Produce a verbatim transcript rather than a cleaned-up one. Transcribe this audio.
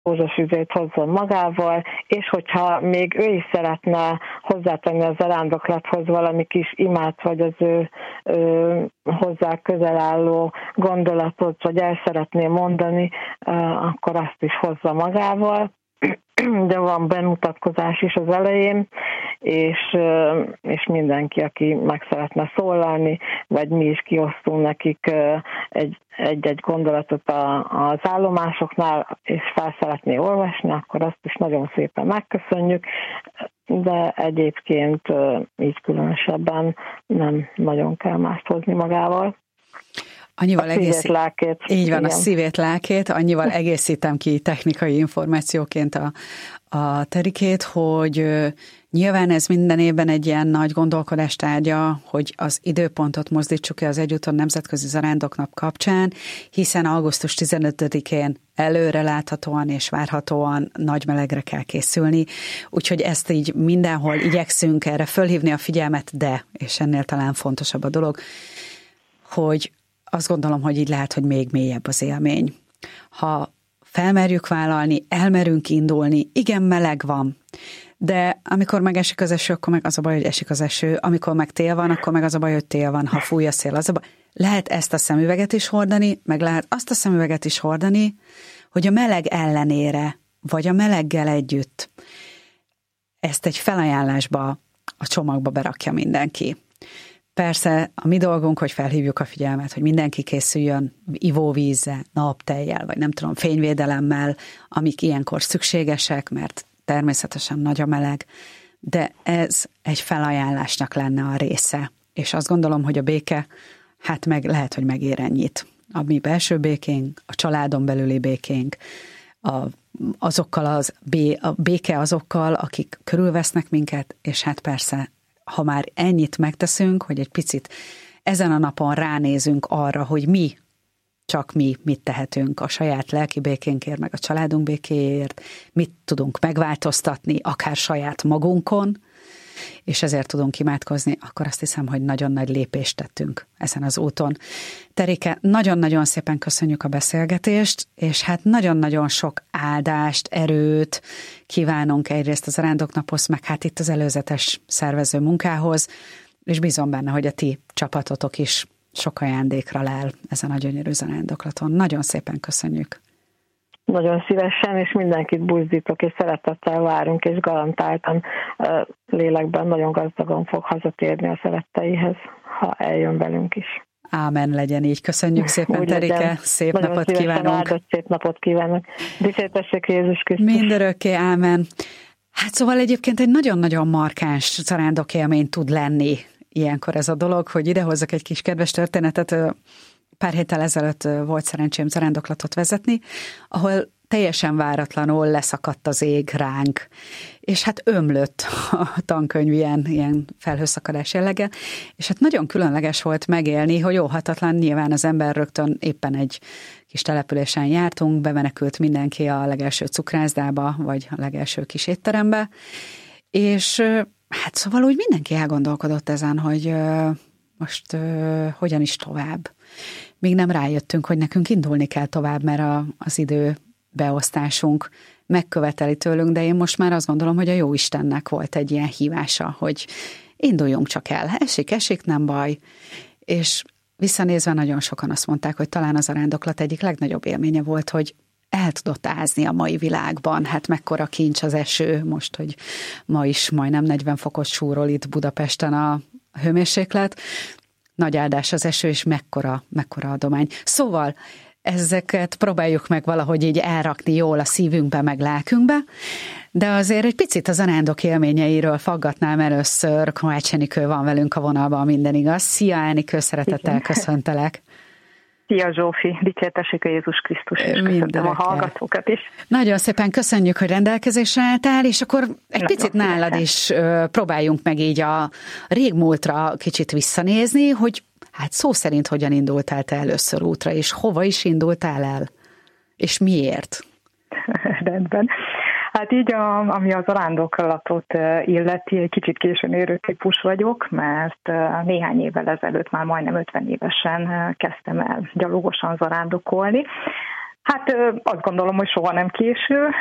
rózsafüzét hozzon magával, és hogyha még ő is szeretne hozzátenni a zarándoklathoz valami kis imát, vagy az ő, ő hozzá közel álló gondolatot, vagy el szeretné mondani, akkor azt is hozza magával. De van bemutatkozás is az elején, és, és mindenki, aki meg szeretne szólalni, vagy mi is kiosztunk nekik egy, egy-egy gondolatot az állomásoknál, és fel szeretné olvasni, akkor azt is nagyon szépen megköszönjük, de egyébként így különösebben nem nagyon kell mást hozni magával. Annyival a egész... szívét, lelkét. Így van, igen. A szívét, lelkét, annyival egészítem ki technikai információként a, a terikét, hogy nyilván ez minden évben egy ilyen nagy gondolkodás tárgya, hogy az időpontot mozdítsuk ki az Egyúton Nemzetközi Zarándoknap kapcsán, hiszen augusztus tizenötödikén előre láthatóan és várhatóan nagy melegre kell készülni, úgyhogy ezt így mindenhol igyekszünk erre fölhívni a figyelmet, de, és ennél talán fontosabb a dolog, hogy azt gondolom, hogy így lehet, hogy még mélyebb az élmény. Ha felmerjük vállalni, elmerünk indulni, igen, meleg van, de amikor megesik az eső, akkor meg az a baj, hogy esik az eső, amikor meg tél van, akkor meg az a baj, hogy tél van, ha fúj a szél, az a baj. Lehet ezt a szemüveget is hordani, meg lehet azt a szemüveget is hordani, hogy a meleg ellenére, vagy a meleggel együtt ezt egy felajánlásba, a csomagba berakja mindenki. Persze a mi dolgunk, hogy felhívjuk a figyelmet, hogy mindenki készüljön ivóvízzel, naptejjel, vagy nem tudom, fényvédelemmel, amik ilyenkor szükségesek, mert természetesen nagy a meleg, de ez egy felajánlásnak lenne a része. És azt gondolom, hogy a béke, hát meg lehet, hogy megér ennyit. A mi belső békénk, a családon belüli békénk, a, azokkal az, bé, a béke azokkal, akik körülvesznek minket, és hát persze ha már ennyit megteszünk, hogy egy picit ezen a napon ránézünk arra, hogy mi, csak mi mit tehetünk a saját lelki békénkért, meg a családunk békéért, mit tudunk megváltoztatni, akár saját magunkon, és ezért tudunk imádkozni, akkor azt hiszem, hogy nagyon nagy lépést tettünk ezen az úton. Terike, nagyon-nagyon szépen köszönjük a beszélgetést, és hát nagyon-nagyon sok áldást, erőt kívánunk egyrészt az Zarándoknaphoz, meg hát itt az előzetes szervező munkához, és bízom benne, hogy a ti csapatotok is sok ajándékra lel ezen a gyönyörű zarándoklaton. Nagyon szépen köszönjük. Nagyon szívesen, és mindenkit buzdítok, és szeretettel várunk, és garantáltan lélekben nagyon gazdagon fog hazatérni a szeretteihez, ha eljön velünk is. Ámen, legyen így. Köszönjük szépen, úgy Terike, legyen. Szép nagyon napot kívánunk. Áldott, szép napot kívánok. Dicsértessék Jézus Krisztus. Mindörökké, ámen. Hát szóval egyébként egy nagyon-nagyon markáns zarándok élmény tud lenni ilyenkor ez a dolog, hogy idehozzak egy kis kedves történetet. Pár héttel ezelőtt volt szerencsém zarándoklatot vezetni, ahol teljesen váratlanul leszakadt az ég ránk, és hát ömlött a tankönyv ilyen, ilyen felhőszakadás jellege, és hát nagyon különleges volt megélni, hogy óhatatlan, nyilván az ember rögtön éppen egy kis településen jártunk, bemenekült mindenki a legelső cukrászdába, vagy a legelső kis étterembe, és hát szóval úgy mindenki elgondolkodott ezen, hogy most hogyan is tovább. Még nem rájöttünk, hogy nekünk indulni kell tovább, mert a, az időbeosztásunk megköveteli tőlünk, de én most már azt gondolom, hogy a Jóistennek volt egy ilyen hívása, hogy induljunk csak el. Esik, esik, nem baj. És visszanézve nagyon sokan azt mondták, hogy talán az zarándoklat egyik legnagyobb élménye volt, hogy el tudott ázni a mai világban. Hát mekkora kincs az eső, most, hogy ma is majdnem negyven fokot súrol itt Budapesten a hőmérséklet. Nagy áldás az eső, és mekkora, mekkora adomány. Szóval ezeket próbáljuk meg valahogy így elrakni jól a szívünkbe, meg lelkünkbe, de azért egy picit a zarándok élményeiről faggatnám először. Kovács Enikő van velünk a vonalban, minden igaz. Szia Enikő, szeretettel köszöntelek. Szia Zsófi, dicsértessék a Jézus Krisztus, és köszöntöm a hallgatókat is. Nagyon szépen köszönjük, hogy rendelkezésre álltál, és akkor egy Nagyon picit szívesen. Nálad is próbáljunk meg így a régmúltra kicsit visszanézni, hogy hát szó szerint hogyan indultál te először útra, és hova is indultál el, és miért? Rendben. Hát így, a, ami az zarándoklatot illeti, egy kicsit későn érő típus vagyok, mert néhány évvel ezelőtt, már majdnem ötven évesen kezdtem el gyalogosan zarándokolni. Hát azt gondolom, hogy soha nem késő,